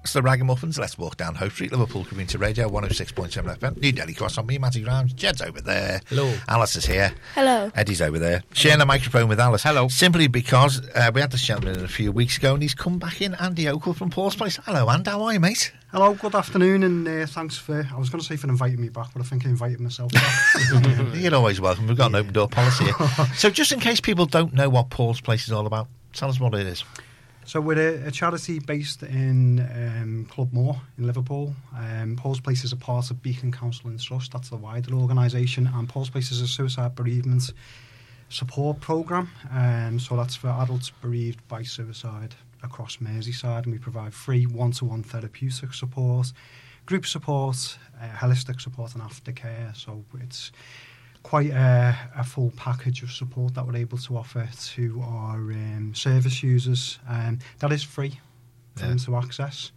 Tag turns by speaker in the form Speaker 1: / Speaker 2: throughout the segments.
Speaker 1: It's the Ragamuffins. Let's walk down Hope Street, Liverpool Community Radio, 106.7 FM. New Delhi Cross on me, Matty Grimes. Jed's over there.
Speaker 2: Hello.
Speaker 1: Alice is here.
Speaker 3: Hello.
Speaker 1: Eddie's over there. Sharing a microphone with Alice.
Speaker 2: Hello.
Speaker 1: Simply because we had this gentleman in a few weeks ago and he's come back in, Andy Oakle from Paul's Place. Hello, Andy. How are you, mate?
Speaker 4: Hello, good afternoon, and thanks for, I was going to say for inviting me back, but I think I invited myself back.
Speaker 1: You're always welcome. We've got an open door policy here. So just in case people don't know what Paul's Place is all about, tell us what it is.
Speaker 4: So we're a charity based in Club Moor in Liverpool. Paul's Place is a part of Beacon Counselling Trust. That's the wider organisation. And Paul's Place is a suicide bereavement support programme. So that's for adults bereaved by suicide across Merseyside. And we provide free one-to-one therapeutic support, group support, holistic support and aftercare. So it's quite a full package of support that we're able to offer to our service users. That is free for them to access.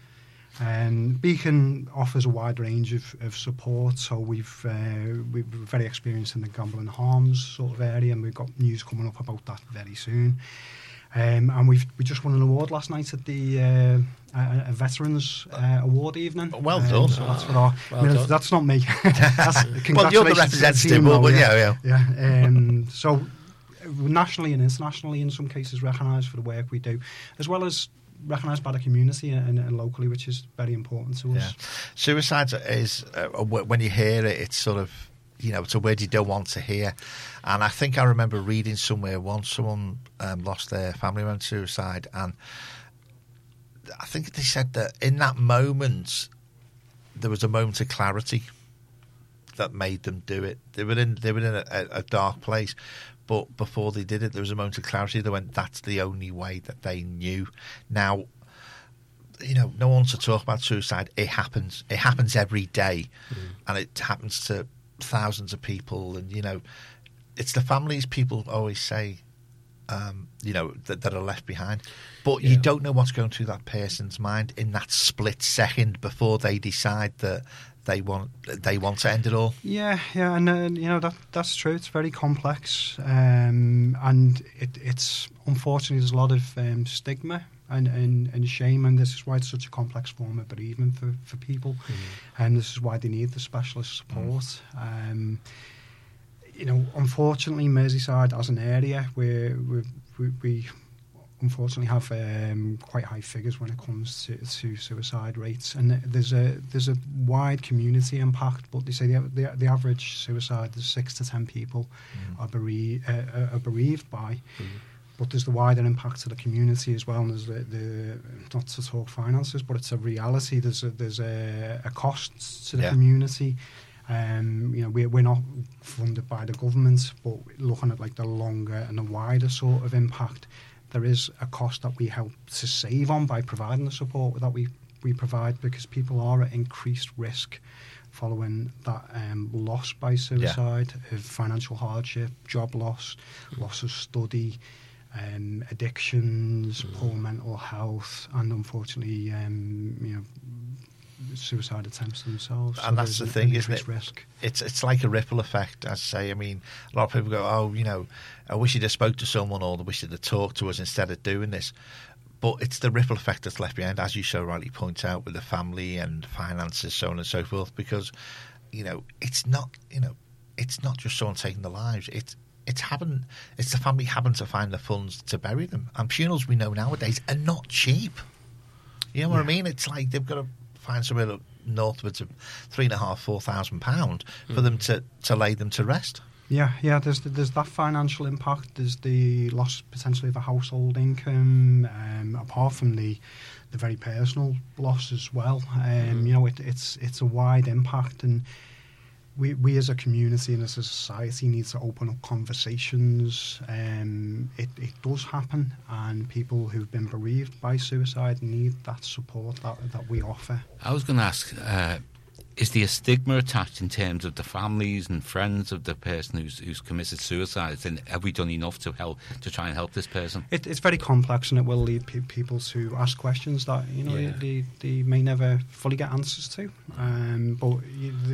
Speaker 4: Beacon offers a wide range of support, so we're very experienced in the gambling and harms sort of area, and we've got news coming up about that very soon. And we just won an award last night at the a Veterans Award evening.
Speaker 1: Well done.
Speaker 4: So that's for our. That's not me.
Speaker 1: Well, you're the representative, but
Speaker 4: yeah. So nationally and internationally, in some cases, recognised for the work we do, as well as recognised by the community and locally, which is very important to us.
Speaker 1: Yeah. Suicide is when you hear it, it's sort of, it's a word you don't want to hear. And I think I remember reading somewhere once someone lost their family member to suicide, and I think they said that in that moment there was a moment of clarity that made them do it. They were in a dark place, but before they did it, there was a moment of clarity. They went, that's the only way that they knew. Now, no one wants to talk about suicide. It happens. It happens every day, and it happens to thousands of people. And it's the families people always say, that are left behind. But you don't know what's going through that person's mind in that split second before they decide that they want to end it all. Yeah,
Speaker 4: and that's true. It's very complex, and it's unfortunately there's a lot of stigma and shame, and this is why it's such a complex form of bereavement for people, and this is why they need the specialist support. Unfortunately, Merseyside as an area, we unfortunately have quite high figures when it comes to suicide rates, and there's a wide community impact. But they say the average suicide is 6 to 10 people are bereaved by. But there's the wider impact to the community as well. And there's the not to talk finances, but it's a reality. There's a cost to the community. We're not funded by the government, but looking at like the longer and the wider sort of impact, there is a cost that we help to save on by providing the support that we provide, because people are at increased risk following that loss by suicide, of financial hardship, job loss of study, addictions, poor mental health, and unfortunately, suicide attempts themselves.
Speaker 1: And that's the thing, isn't it?
Speaker 4: Risk.
Speaker 1: It's like a ripple effect, as I say. I mean, a lot of people go, I wish you'd have spoke to someone, or I wish you'd have talked to us instead of doing this. But it's the ripple effect that's left behind, as you so rightly point out, with the family and finances, so on and so forth. Because, it's not just someone taking their lives. It's the family having to find the funds to bury them. And funerals, we know nowadays, are not cheap. You know what I mean? It's like they've got to find somewhere northwards of £3,500–4,000 for them to lay them to rest.
Speaker 4: Yeah. There's that financial impact. There's the loss potentially of a household income. Apart from the very personal loss as well. It's a wide impact, and we as a community and as a society need to open up conversations. It does happen, and people who've been bereaved by suicide need that support that we offer.
Speaker 2: I was going to ask, is there a stigma attached in terms of the families and friends of the person who's committed suicide? And have we done enough to try and help this person?
Speaker 4: It's very complex, and it will lead people to ask questions that they may never fully get answers to. But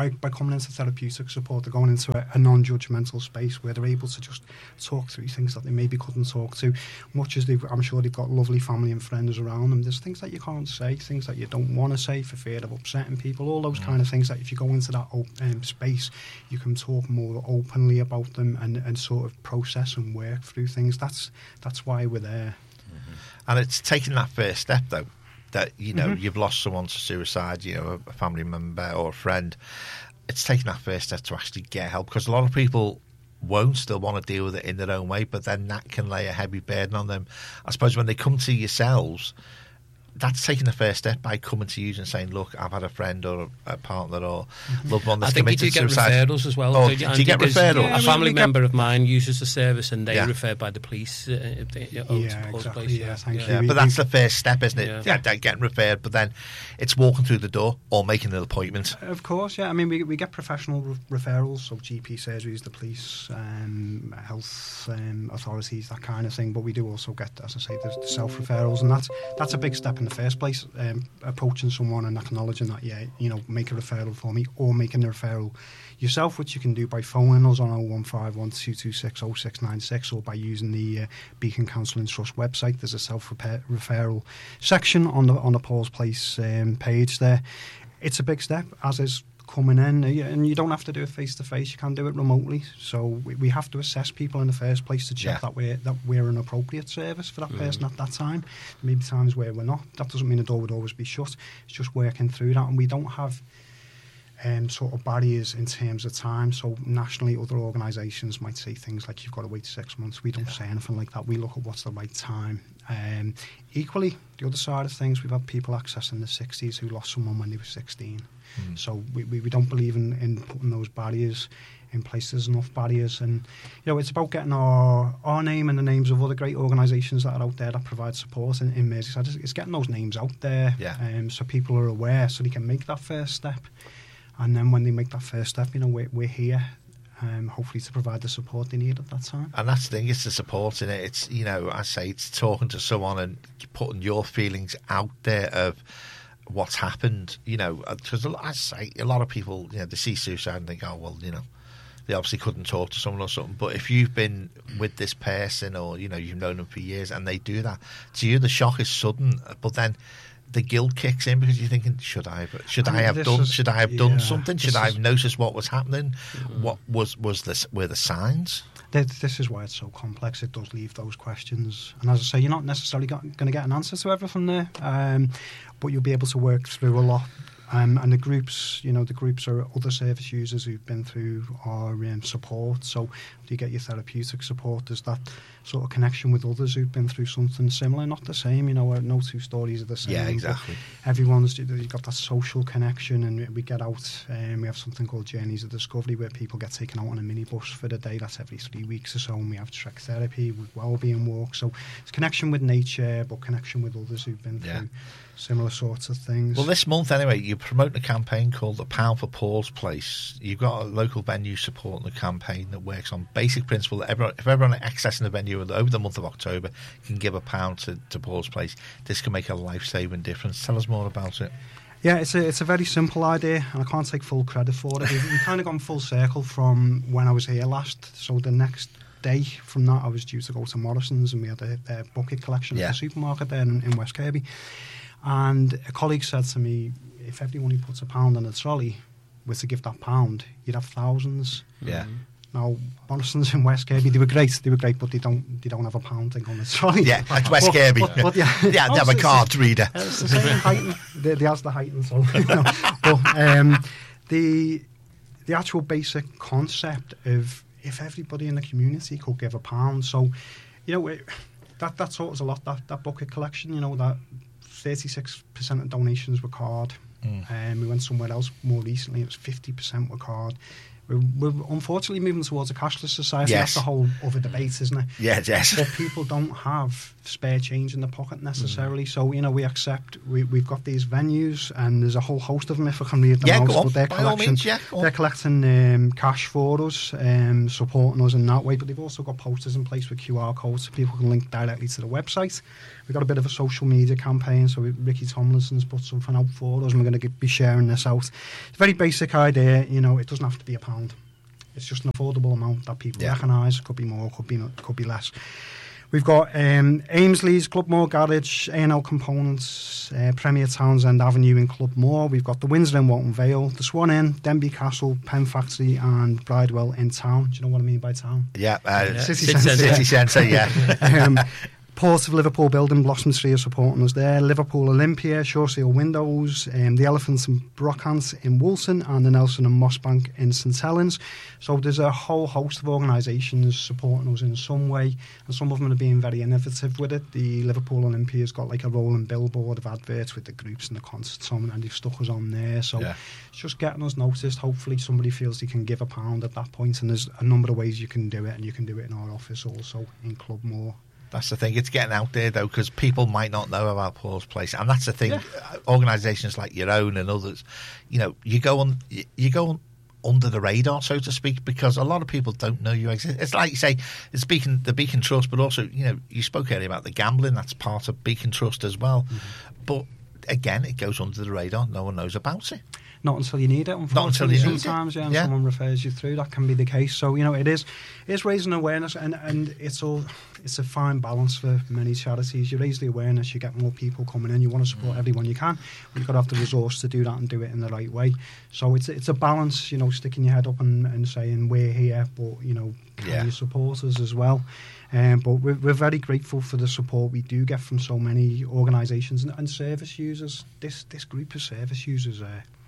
Speaker 4: by coming into therapeutic support, they're going into a non-judgmental space where they're able to just talk through things that they maybe couldn't talk to. Much as I'm sure they've got lovely family and friends around them, there's things that you can't say, things that you don't want to say for fear of upsetting people, all those kind of things that if you go into that space, you can talk more openly about them and sort of process and work through things. That's why we're there.
Speaker 1: And it's taking that first step, though, that, you know, you've lost someone to suicide, you know, a family member or a friend. It's taking that first step to actually get help, because a lot of people won't still want to deal with it in their own way, but then that can lay a heavy burden on them. I suppose when they come to yourselves, that's taking the first step by coming to you and saying, look, I've had a friend or a partner or loved one that's committed suicide.
Speaker 3: I think you do get referrals as well.
Speaker 1: Oh, do you get referrals?
Speaker 3: Yeah, a family member of mine uses the service and they referred by the police.
Speaker 4: Exactly. Yeah, thank you.
Speaker 1: But that's the first step, isn't it? Yeah, getting referred, but then it's walking through the door or making an appointment.
Speaker 4: Of course, yeah. I mean, we get professional referrals, so GP surgeries, the police, health authorities, that kind of thing. But we do also get, as I say, the self-referrals, and that's a big step in the first place, approaching someone and acknowledging that, make a referral for me, or making the referral yourself, which you can do by phoning us on 01512260696 or by using the Beacon Counselling Trust website. There's a self-referral section on the Paul's Place page there. It's a big step, as is coming in, and you don't have to do it face-to-face, you can do it remotely. So we have to assess people in the first place to check that we're an appropriate service for that person at that time. Maybe times where we're not. That doesn't mean the door would always be shut. It's just working through that, and we don't have sort of barriers in terms of time. So nationally, other organisations might say things like you've got to wait 6 months. We don't say anything like that. We look at what's the right time. Equally, the other side of things, we've had people accessing the 60s who lost someone when they were 16. So we don't believe in putting those barriers in place. There's enough barriers, and it's about getting our name and the names of other great organisations that are out there that provide support in Merseyside. It's getting those names out there, so people are aware, so they can make that first step. And then when they make that first step, we're here, hopefully to provide the support they need at that time. And
Speaker 1: that's the thing, it's the support in it. It's, I say, it's talking to someone and putting your feelings out there of what's happened, because I say a lot of people, they see suicide and think, oh, well, they obviously couldn't talk to someone or something. But if you've been with this person or, you've known them for years and they do that, to you the shock is sudden, but then the guilt kicks in because you're thinking, should I have done something? Should I have noticed what was happening? What were the signs?
Speaker 4: This is why it's so complex. It does leave those questions, and as I say, you're not necessarily going to get an answer to everything there, but you'll be able to work through a lot. And the groups are other service users who've been through our support. So you get your therapeutic support. There's that sort of connection with others who've been through something similar, not the same. No two stories are the same.
Speaker 1: Yeah, exactly.
Speaker 4: You've got that social connection, and we get out. We have something called Journeys of Discovery, where people get taken out on a minibus for the day. That's every 3 weeks or so. And we have trek therapy with wellbeing walks. So it's connection with nature, but connection with others who've been through similar sorts of things.
Speaker 1: Well, this month anyway, you're promoting a campaign called The Pound for Paul's Place. You've got a local venue supporting the campaign that works on basic principle that if everyone accessing the venue over the month of October can give £1 to Paul's Place, this can make a life-saving difference. Tell us more about it.
Speaker 4: Yeah, it's a very simple idea, and I can't take full credit for it. We've kind of gone full circle from when I was here last. So the next day from that, I was due to go to Morrison's, and we had a bucket collection at the supermarket there in West Kirby. And a colleague said to me, if everyone who puts £1 in a trolley were to give that £1, you'd have thousands.
Speaker 1: Yeah.
Speaker 4: Now, Morrison's in West Kirby, they were great, but they don't have £1 thing on the trolley.
Speaker 1: Yeah, at West Kirby.
Speaker 4: But
Speaker 1: they have a card reader.
Speaker 4: It's the same heighten. They has the heighten, so But the actual basic concept of if everybody in the community could give £1, so that taught us a lot. That bucket collection, that 36% of donations were card. We went somewhere else more recently, it was 50% were card. We're unfortunately moving towards a cashless society. That's a whole other debate, isn't it?
Speaker 1: Yes.
Speaker 4: But people don't have spare change in the pocket necessarily. So, you know, we accept, we've got these venues, and there's a whole host of them, if I can read them out.
Speaker 1: Go on.
Speaker 4: But they're
Speaker 1: By all means, go on.
Speaker 4: they're collecting cash for us, supporting us in that way. But they've also got posters in place with QR codes so people can link directly to the website. We've got a bit of a social media campaign, so Ricky Tomlinson's put something out for us, and we're going to be sharing this out. It's a very basic idea, you know, it doesn't have to be £1. It's just an affordable amount that people recognise. Could be more, could be less. We've got Ainsley's, Clubmore Garage, A&L Components, Premier Townsend Avenue in Clubmore. We've got the Windsor in Walton Vale, the Swan Inn, Denby Castle, Pen Factory and Bridewell in town. Do you know what I mean by town?
Speaker 1: Yeah,
Speaker 4: City Centre,
Speaker 1: yeah.
Speaker 4: Port of Liverpool building, Blossom Tree are supporting us there. Liverpool Olympia, Shoreseal Windows, the Elephants and Brockhant in Woolton, and the Nelson and Mossbank in St Helens. So there's a whole host of organisations supporting us in some way, and some of them are being very innovative with it. The Liverpool Olympia's got like a rolling billboard of adverts with the groups and the concerts on, and they've stuck us on there. So it's just getting us noticed. Hopefully somebody feels they can give £1 at that point, and there's a number of ways you can do it, and you can do it in our office also in Clubmore.
Speaker 1: That's the thing. It's getting out there, though, because people might not know about Paul's Place, and that's the thing. Organisations like your own and others, you know, you go on under the radar, so to speak, because a lot of people don't know you exist. It's like you say, it's the Beacon Trust, but also, you know, you spoke earlier about the gambling. That's part of Beacon Trust as well. But again, it goes under the radar. No one knows about it.
Speaker 4: Not until you need it, unfortunately. Sometimes, and someone refers you through. That can be the case. So, you know, it is raising awareness, and it's a fine balance for many charities. You raise the awareness, you get more people coming in. You want to support everyone you can, but you've got to have the resource to do that and do it in the right way. So it's a balance, you know, sticking your head up and saying we're here, but, you know, can you support us as well? But we're very grateful for the support we do get from so many organisations and service users. This group of service users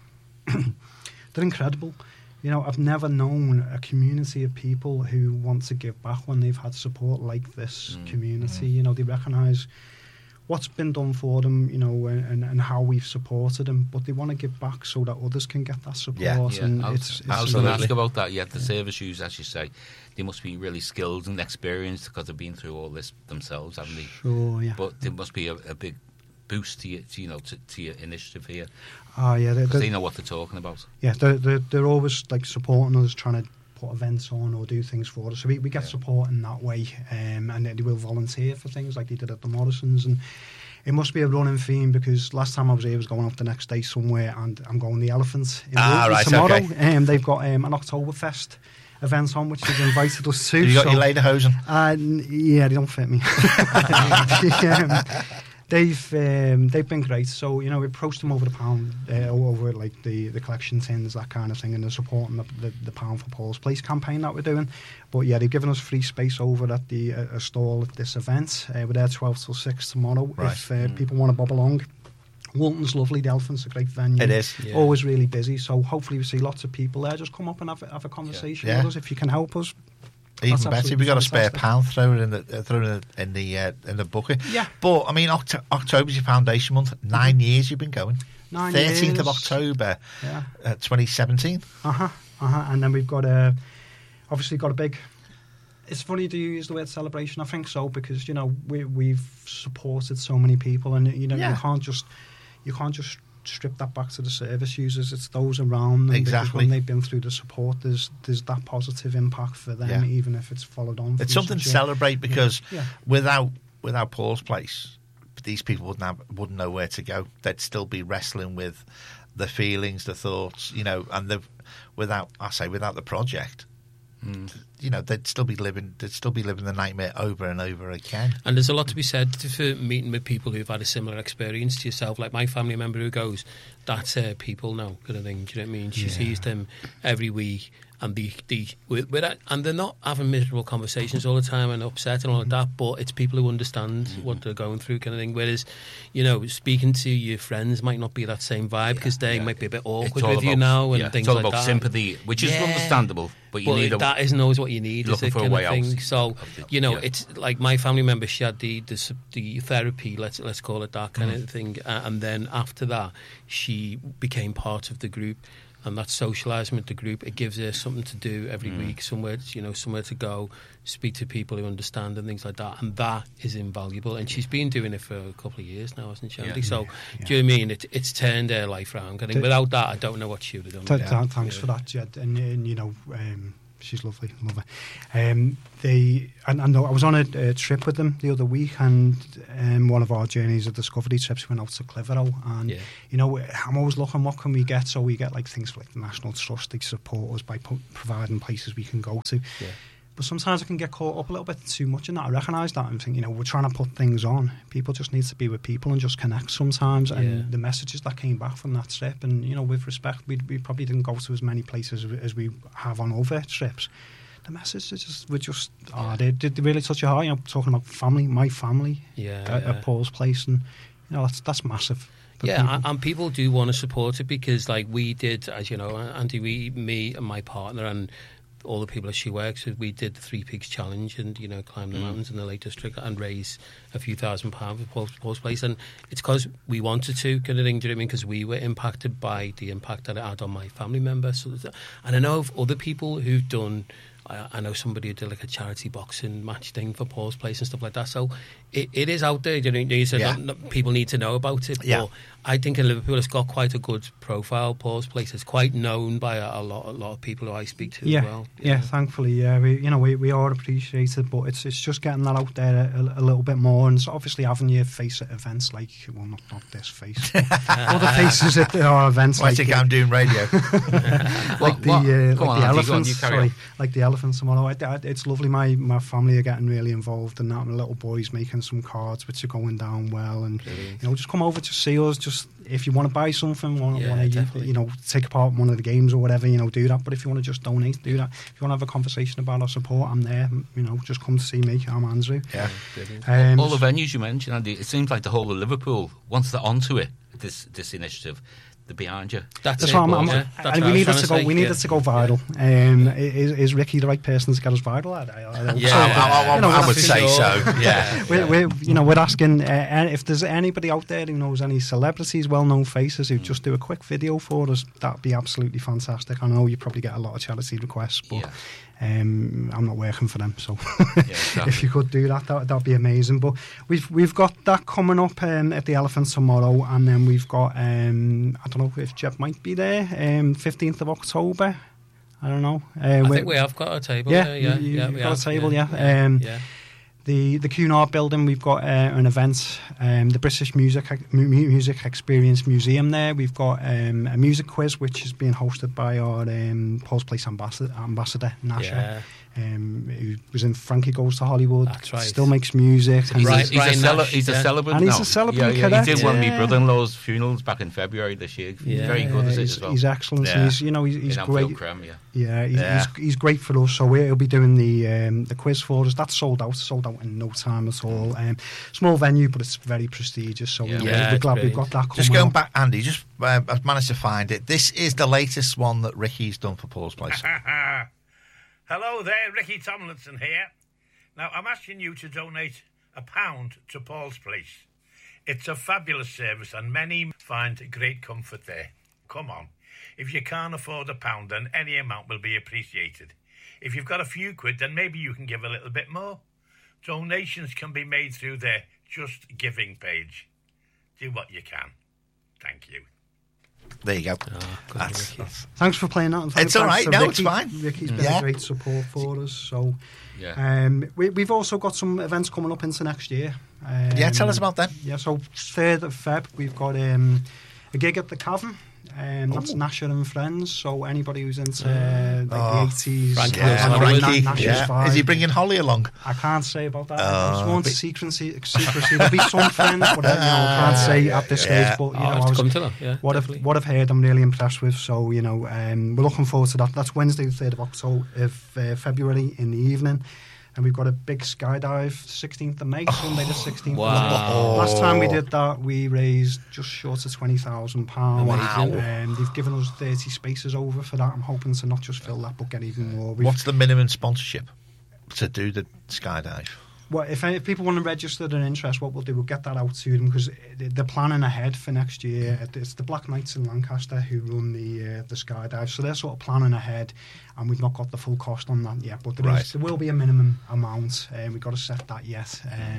Speaker 4: they're incredible. You know, I've never known a community of people who want to give back when they've had support like this community. You know, they recognise what's been done for them, you know, and how we've supported them, but they want to give back so that others can get that support. And
Speaker 2: I was going to ask about that. The service users, as you say, they must be really skilled and experienced because they've been through all this themselves, haven't they?
Speaker 4: Sure, yeah.
Speaker 2: But there must be a big boost to your initiative here.
Speaker 4: Oh yeah,
Speaker 2: because they know what they're talking about.
Speaker 4: Yeah, they're always like supporting us, trying to put events on or do things for us. So we get support in that way, and they will volunteer for things like they did at the Morrisons. And it must be a running theme because last time I was here, I was going up the next day somewhere, and I'm going the Elephants in tomorrow.
Speaker 1: Okay.
Speaker 4: They've got an Oktoberfest event on, which they've invited us to.
Speaker 1: You got your lederhosen?
Speaker 4: Yeah, they don't fit me. They've been great. So, you know, we approached them over the pound, over like the collection tins, that kind of thing, and they're supporting the Pound for Paul's Place campaign that we're doing. But yeah, they've given us free space over at the stall at this event. We're there 12 till 6 tomorrow. Right. If people want to bob along. Walton's lovely. The Elephant's a great venue.
Speaker 1: It is.
Speaker 4: Yeah. Always really busy. So hopefully we see lots of people there. Just come up and have a conversation with us if you can help us.
Speaker 1: Even better, we got a spare £1, throw it in the bucket.
Speaker 4: Yeah.
Speaker 1: But I mean, October's your foundation month. 9 years you've been going.
Speaker 4: 9
Speaker 1: 13th
Speaker 4: years.
Speaker 1: of October, 2017.
Speaker 4: And then we've got obviously got a big. It's funny to use the word celebration. I think so because you know we've supported so many people, and you know you can't just strip that back to the service users. It's those around them.
Speaker 1: Exactly.
Speaker 4: Because when they've been through the support, there's that positive impact for them, even if it's followed on.
Speaker 1: It's something to celebrate because without Paul's Place, these people wouldn't know where to go. They'd still be wrestling with the feelings, the thoughts, you know, and without the project. You know, they'd still be living the nightmare over and over again.
Speaker 3: And there's a lot to be said for meeting with people who've had a similar experience to yourself. Like my family member who goes, that's people now, kind of thing. Do you know what I mean? She sees them every week, and and they're not having miserable conversations all the time and upset and all of that, but it's people who understand what they're going through, kind of thing. Whereas, you know, speaking to your friends might not be that same vibe because they might be a bit awkward with you now and things like that.
Speaker 2: It's all about sympathy, which is understandable. But that
Speaker 3: isn't always what you need.
Speaker 2: Looking
Speaker 3: is it,
Speaker 2: for a way out.
Speaker 3: So you know, it's like my family member. She had the therapy, let's call it that kind of thing, and then after that, she became part of the group. and that's socialising with the group. It gives her something to do every week, somewhere to go, speak to people who understand and things like that, and that is invaluable. And she's been doing it for a couple of years now, hasn't she, Andy?
Speaker 2: Yeah.
Speaker 3: So, do you know what I mean? It's turned her life around. I think without that, I don't know what she would have done.
Speaker 4: Thanks for that, Jed. And you know, she's lovely, love her. And I was on a trip with them the other week, and one of our journeys of discovery trips went out to Clitheroe, and you know, I'm always looking what can we get. So we get like things like the National Trust, they support us by providing places we can go to.
Speaker 3: Yeah.
Speaker 4: But sometimes I can get caught up a little bit too much in that. I recognise that and think, you know, we're trying to put things on. People just need to be with people and just connect sometimes. And the messages that came back from that trip, and, you know, with respect, we probably didn't go to as many places as we have on other trips. The messages were just, they really touch your heart. You know, talking about family, my family at Paul's Place. And, you know, that's massive.
Speaker 3: Yeah, and people do want to support it because, like we did, as you know, Andy, me and my partner and all the people that she works with, we did the Three Peaks Challenge and, you know, climb the mountains in the Lake District and raise a few £1,000 for Paul's Place. And it's because we wanted to, kind of thing, do you know what I mean? Because we were impacted by the impact that it had on my family members. And I know of other people who've done, I know somebody who did like a charity boxing match thing for Paul's Place and stuff like that. So it is out there, you know, you said not people need to know about it.
Speaker 1: Yeah.
Speaker 3: But I think in Liverpool it's got quite a good profile, Paul's Place. It's quite known by a lot of people who I speak to as well.
Speaker 4: Yeah, thankfully, we are appreciated, but it's just getting that out there a little bit more, and it's obviously having your face at events like, well, not this face, other faces at our events.
Speaker 1: Why think I'm doing radio?
Speaker 4: Like the elephants, like the elephants tomorrow. It's lovely. My family are getting really involved in that. My little boy's making some cards which are going down well, and you know, just come over to see us. Just if you want to buy something, want to take part in one of the games or whatever, you know, do that. But if you want to just donate, do that. If you want to have a conversation about our support, I'm there. You know, just come to see me. I'm Andrew.
Speaker 2: Yeah. All the venues you mentioned, Andy, it seems like the whole of Liverpool, once they're onto it, this initiative, they're behind you.
Speaker 4: That's what we needed to go. We needed to go viral. Is Ricky the right person to get us viral?
Speaker 1: I would say so. Yeah,
Speaker 4: we're asking if there's anybody out there who knows any celebrities, well-known faces who just do a quick video for us. That'd be absolutely fantastic. I know you probably get a lot of charity requests, but I'm not working for them, so if you could do that, that'd be amazing. But we've got that coming up at the Elephant tomorrow, and then we've got I don't know if Jeff might be there. 15th of October. I don't know.
Speaker 3: I think we have got a table.
Speaker 4: We've got a table. The Cunard building, we've got an event, the British Music Experience Museum there. We've got a music quiz which is being hosted by our Paul's Place ambassador, Nasha, who was in Frankie Goes to Hollywood. That's right. Still makes music.
Speaker 2: He's a celebrant.
Speaker 4: And he's a celebrant cadet.
Speaker 2: He did one of my brother-in-law's funerals back in February this year. Very good at it as well.
Speaker 4: He's excellent.
Speaker 2: Yeah.
Speaker 4: And he's great.
Speaker 2: Creme,
Speaker 4: He's great for us. So he'll be doing the quiz for us. That's sold out in no time at all. Small venue, but it's very prestigious. So we're glad we've got that coming.
Speaker 1: Just going back, Andy, I've managed to find it. This is the latest one that Ricky's done for Paul's Place.
Speaker 5: Hello there, Ricky Tomlinson here. Now, I'm asking you to donate £1 to Paul's Place. It's a fabulous service and many find great comfort there. Come on. If you can't afford £1, then any amount will be appreciated. If you've got a few quid, then maybe you can give a little bit more. Donations can be made through their Just Giving page. Do what you can. Thank you.
Speaker 1: There you go.
Speaker 4: Thanks for playing that.
Speaker 1: It's all right. No, it's fine.
Speaker 4: Ricky's been a great support for us. So, we've also got some events coming up into next year.
Speaker 1: Tell us about them.
Speaker 4: Yeah, so 3rd of Feb, we've got a gig at the Cavern. That's Nasher and Friends. So anybody who's into the 80s,
Speaker 1: Frankie. Is he bringing Holly along?
Speaker 4: I can't say about that. It's more secrecy. There'll be some friends, but I can't say at this stage. But what I've heard, I'm really impressed with. So we're looking forward to that. That's Wednesday, the 3rd of October, February in the evening. And we've got a big skydive, 16th of May, Sunday the 16th.
Speaker 3: Wow.
Speaker 4: Last time we did that, we raised just short of £20,000. Wow. They've given us 30 spaces over for that. I'm hoping to not just fill that, but get even more.
Speaker 1: What's the minimum sponsorship to do the skydive?
Speaker 4: if people want to register their interest, what we'll do, we'll get that out to them, because they're planning ahead for next year. It's the Black Knights in Lancaster who run the skydive, so they're sort of planning ahead, and we've not got the full cost on that yet. But there will be a minimum amount, and we've got to set that yet.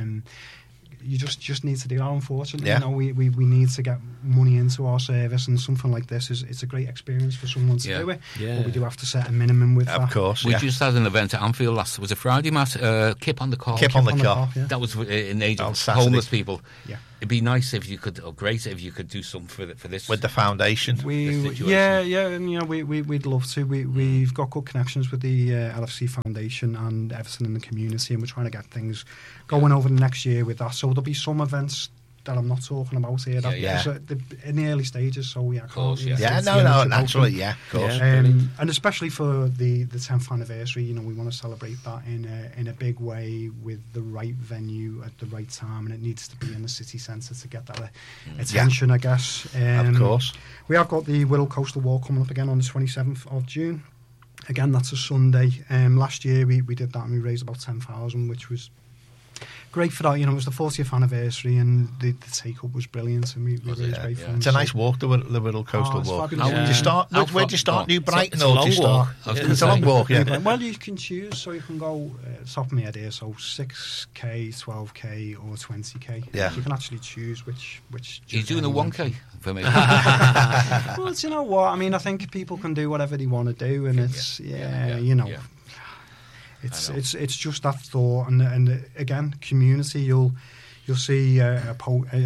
Speaker 4: You just need to do that, unfortunately.
Speaker 1: Yeah.
Speaker 4: You know, we need to get money into our service, and something like this it's a great experience for someone to do it.
Speaker 3: Yeah.
Speaker 4: But we do have to set a minimum with that.
Speaker 1: Of course.
Speaker 2: We just had an event at Anfield was it Friday, Matt? Kip on the Car.
Speaker 1: Kip on the car.
Speaker 4: Yeah.
Speaker 2: That was in aid
Speaker 1: On
Speaker 2: of
Speaker 1: Saturday.
Speaker 2: homeless people.
Speaker 4: Yeah.
Speaker 2: It'd be nice if you could, or great if you could do something for this.
Speaker 1: With the foundation.
Speaker 2: situation.
Speaker 4: And you know, we'd love to. We've got good connections with the LFC Foundation and Everton in the community, and we're trying to get things going over the next year with that. So there'll be some events that I'm not talking about here. That in the early stages. So yeah,
Speaker 1: naturally, yeah, of course.
Speaker 4: And especially for the 10th anniversary, you know, we want to celebrate that in a big way with the right venue at the right time, and it needs to be in the city centre to get that attention, I guess.
Speaker 1: Of course.
Speaker 4: We have got the Wirral Coastal Walk coming up again on the 27th of June. Again, that's a Sunday. Last year we did that and we raised about 10,000, which was great for that. You know, it was the 40th anniversary, and the take-up was brilliant, and we raised great funds.
Speaker 1: It's a nice walk, the Wirral Coastal Walk.
Speaker 4: fabulous.
Speaker 1: Where do you start? New Brighton,
Speaker 3: It's a long
Speaker 1: do you start?
Speaker 3: walk.
Speaker 1: It's a long walk, yeah.
Speaker 4: Well, you can choose, so you can go top of my head here, so 6k, 12k, or 20k.
Speaker 1: Yeah.
Speaker 4: You can actually choose which.
Speaker 2: You're doing a 1K for me.
Speaker 4: Well, you know what? I mean, I think people can do whatever they want to do, and it's you know.
Speaker 2: Yeah.
Speaker 4: It's just that thought, and again, community. You'll see a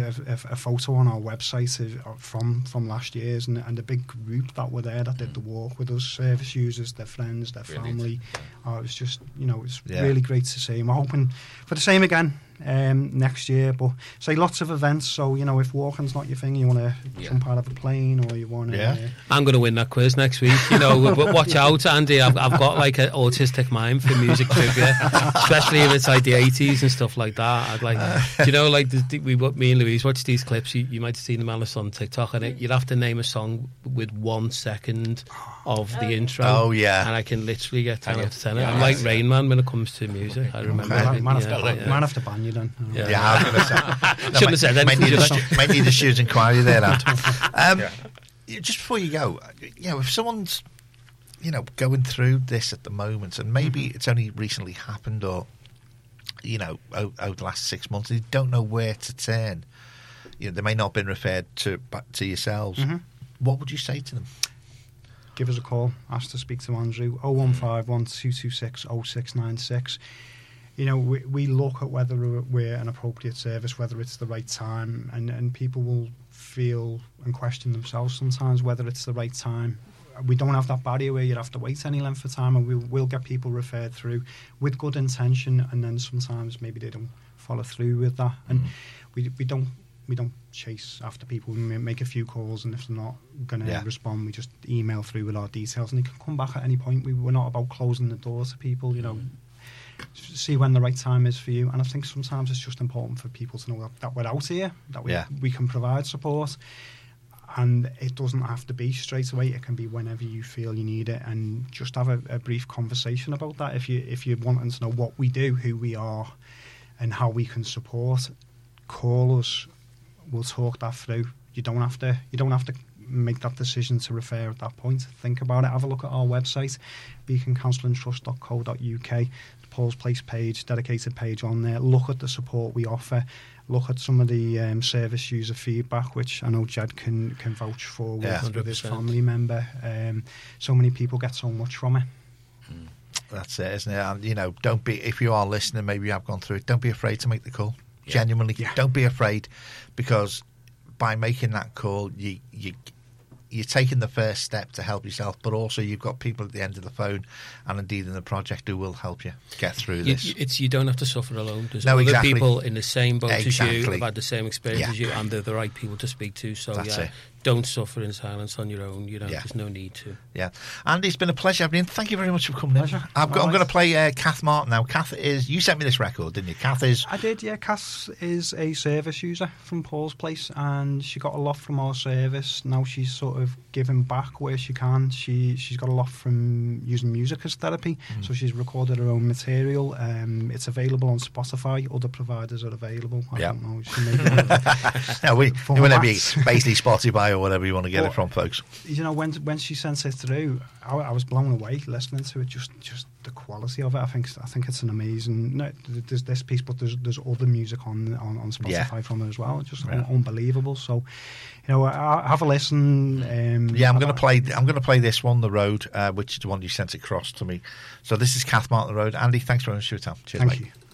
Speaker 4: photo on our website from last year's, and the big group that were there that did the walk with us, service users, their friends, their family. It was just, you know, it's really great to see. And we're hoping for the same again next year, but say lots of events. So, you know, if walking's not your thing, you want to jump out of a plane, or you want to
Speaker 3: I'm going to win that quiz next week, you know. But watch out, Andy, I've got like an autistic mind for music trivia, especially if it's like the 80s and stuff like that. I'd like, you know, like me and Louise watch these clips, you might have seen them on TikTok, and you'd have to name a song with 1 second of the intro.
Speaker 1: Oh, yeah.
Speaker 3: And I can literally get 10 out of 10. I'm like Rain Man when it comes to music. I remember.
Speaker 4: might have to ban you then.
Speaker 1: Yeah, I was going to say.
Speaker 3: Shouldn't have said anything.
Speaker 1: Might need a student inquiry there, Ant. Just before you go, you know, if someone's, you know, going through this at the moment, and maybe it's only recently happened, or, you know, over the last 6 months, they don't know where to turn. You know, they may not have been referred back to yourselves. What would you say to them?
Speaker 4: Give us a call. Ask to speak to Andrew. 0151 226 0696. You know, we look at whether we're an appropriate service, whether it's the right time, and people will feel and question themselves sometimes whether it's the right time. We don't have that barrier where you'd have to wait any length of time, and we will get people referred through with good intention, and then sometimes maybe they don't follow through with that. And we don't chase after people. We make a few calls, and if they're not going to respond, we just email through with our details, and they can come back at any point. We're not about closing the door to people, you know. See when the right time is for you, and I think sometimes it's just important for people to know that we're out here, that we can provide support, and it doesn't have to be straight away. It can be whenever you feel you need it, and just have a brief conversation about that. If you're wanting to know what we do, who we are, and how we can support, call us. We'll talk that through. You don't have to make that decision to refer at that point. Think about it. Have a look at our website, beaconcounsellingtrust.co.uk. Paul's Place page, dedicated page on there. Look at the support we offer. Look at some of the service user feedback, which I know Jed can vouch for with his family member. So many people get so much from it.
Speaker 1: That's it, isn't it? And, you know, don't be, if you are listening, maybe you have gone through it, don't be afraid to make the call. Genuinely, don't be afraid, because by making that call, you're taking the first step to help yourself, but also you've got people at the end of the phone, and indeed in the project, who will help you get through this.
Speaker 3: You don't have to suffer alone. There's other people in the same boat as you, have had the same experience as you, and they're the right people to speak to. So don't suffer in silence on your own.
Speaker 1: Yeah.
Speaker 3: There's no need to.
Speaker 1: Yeah, Andy, it's been a pleasure having you in. Thank you very much for coming in. I'm going to play Kath Martin now. Kath you sent me this record, didn't you? Kath is...
Speaker 4: I did, yeah. Kath is a service user from Paul's Place, and she got a lot from our service. Now she's sort of giving back where she can. She's got a lot from using music as therapy, so she's recorded her own material. It's available on Spotify. Other providers are available. I don't know. She may be
Speaker 1: no, we will be basically Spotify or whatever you want to get it from, folks.
Speaker 4: When she sent it through, I was blown away listening to it. Just the quality of it. I think it's an amazing. No, there's this piece, but there's other music on Spotify from it as well. Just unbelievable. So, have a listen.
Speaker 1: I'm going to play this one, The Road, which is the one you sent across to me. So this is Kath Martin, The Road. Andy, thanks very much for your time. Cheers,
Speaker 4: Thank
Speaker 1: mate.
Speaker 4: you.